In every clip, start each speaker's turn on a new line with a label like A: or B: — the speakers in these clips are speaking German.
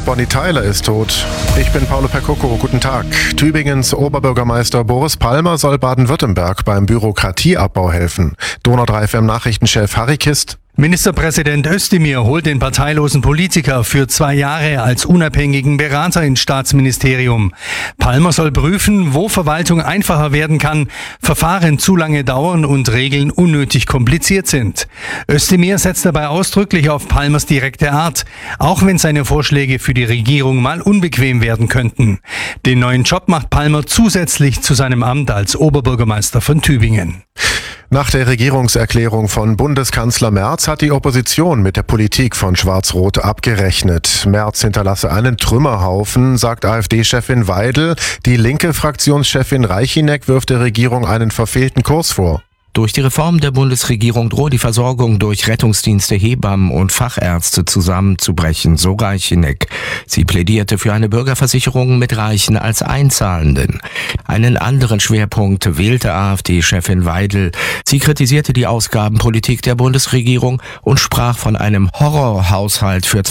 A: Bonnie Tyler ist tot. Ich bin Paolo Percoco, guten Tag. Tübingens Oberbürgermeister Boris Palmer soll Baden-Württemberg beim Bürokratieabbau helfen. Donau 3 FM Nachrichtenchef Harry Kist.
B: Ministerpräsident Özdemir holt den parteilosen Politiker für 2 Jahre als unabhängigen Berater ins Staatsministerium. Palmer soll prüfen, wo Verwaltung einfacher werden kann, Verfahren zu lange dauern und Regeln unnötig kompliziert sind. Özdemir setzt dabei ausdrücklich auf Palmers direkte Art, auch wenn seine Vorschläge für die Regierung mal unbequem werden könnten. Den neuen Job macht Palmer zusätzlich zu seinem Amt als Oberbürgermeister von Tübingen.
A: Nach der Regierungserklärung von Bundeskanzler Merz hat die Opposition mit der Politik von Schwarz-Rot abgerechnet. Merz hinterlasse einen Trümmerhaufen, sagt AfD-Chefin Weidel. Die linke Fraktionschefin Reichineck wirft der Regierung einen verfehlten Kurs vor.
C: Durch die Reform der Bundesregierung droht die Versorgung durch Rettungsdienste, Hebammen und Fachärzte zusammenzubrechen, so Reichineck. Sie plädierte für eine Bürgerversicherung mit Reichen als Einzahlenden. Einen anderen Schwerpunkt wählte AfD-Chefin Weidel. Sie kritisierte die Ausgabenpolitik der Bundesregierung und sprach von einem Horrorhaushalt für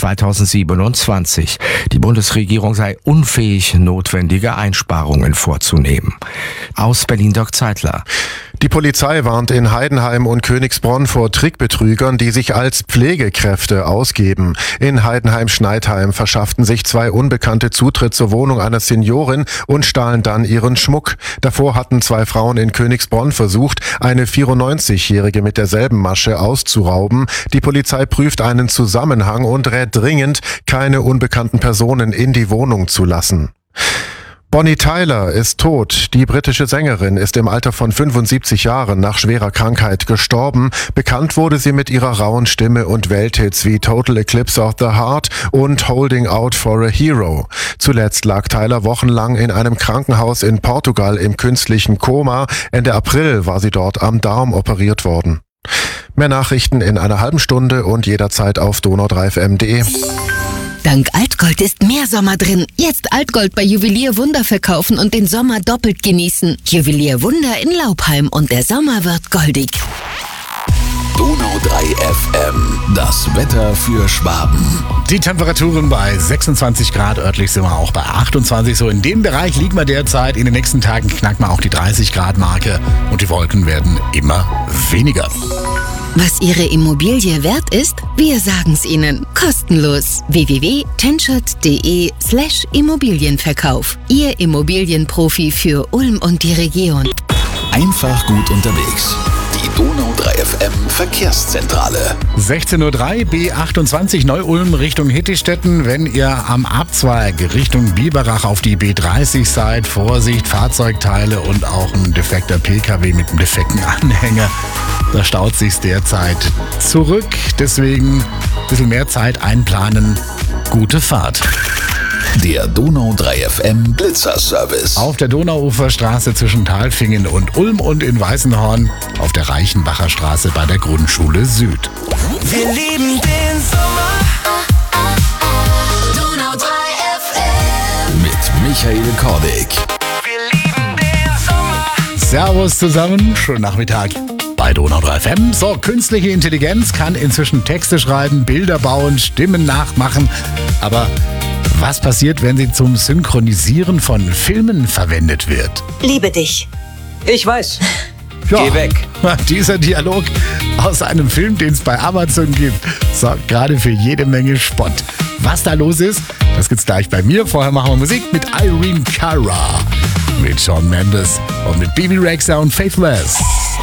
C: 2027. Die Bundesregierung sei unfähig, notwendige Einsparungen vorzunehmen. Aus Berlin Dirk Zeitler.
A: Die Polizei warnt in Heidenheim und Königsbronn vor Trickbetrügern, die sich als Pflegekräfte ausgeben. In Heidenheim-Schneidheim verschafften sich 2 Unbekannte Zutritt zur Wohnung einer Seniorin und stahlen dann ihren Schmuck. Davor hatten 2 Frauen in Königsbronn versucht, eine 94-Jährige mit derselben Masche auszurauben. Die Polizei prüft einen Zusammenhang und rät dringend, keine unbekannten Personen in die Wohnung zu lassen. Bonnie Tyler ist tot. Die britische Sängerin ist im Alter von 75 Jahren nach schwerer Krankheit gestorben. Bekannt wurde sie mit ihrer rauen Stimme und Welthits wie Total Eclipse of the Heart und Holding Out for a Hero. Zuletzt lag Tyler wochenlang in einem Krankenhaus in Portugal im künstlichen Koma. Ende April war sie dort am Darm operiert worden. Mehr Nachrichten in einer halben Stunde und jederzeit auf donau3fm.de.
D: Dank Altgold ist mehr Sommer drin. Jetzt Altgold bei Juwelier Wunder verkaufen und den Sommer doppelt genießen. Juwelier Wunder in Laubheim und der Sommer wird goldig.
E: Donau 3 FM, das Wetter für Schwaben.
F: Die Temperaturen bei 26 Grad, örtlich sind wir auch bei 28. So in dem Bereich liegen wir derzeit. In den nächsten Tagen knacken wir auch die 30 Grad Marke und die Wolken werden immer weniger.
D: Was Ihre Immobilie wert ist? Wir sagen's Ihnen. Kostenlos. www.tenschert.de/Immobilienverkauf. Ihr Immobilienprofi für Ulm und die Region.
E: Einfach gut unterwegs. Die Donau 3 FM Verkehrszentrale.
F: 16:03 Uhr, B28 Neu-Ulm Richtung Hittichstetten. Wenn ihr am Abzweig Richtung Biberach auf die B30 seid, Vorsicht, Fahrzeugteile und auch ein defekter PKW mit einem defekten Anhänger. Da staut sich's derzeit zurück. Deswegen ein bisschen mehr Zeit einplanen. Gute Fahrt.
E: Der Donau 3 FM Blitzerservice.
F: Auf der Donauuferstraße zwischen Talfingen und Ulm und in Weißenhorn auf der Reichenbacher Straße bei der Grundschule Süd.
G: Wir lieben den Sommer. Donau 3 FM.
E: Mit Michael Kordick.
G: Wir lieben den Sommer.
F: Servus zusammen, schönen Nachmittag bei Donau 3 FM. So, künstliche Intelligenz kann inzwischen Texte schreiben, Bilder bauen, Stimmen nachmachen. Aber was passiert, wenn sie zum Synchronisieren von Filmen verwendet wird?
H: Liebe dich. Ich weiß.
F: Ja,
H: Geh weg.
F: Dieser Dialog aus einem Film, den es bei Amazon gibt, sorgt gerade für jede Menge Spott. Was da los ist, das gibt's gleich bei mir. Vorher machen wir Musik mit Irene Cara, mit Shawn Mendes und mit Bibi Rexha und Faithless.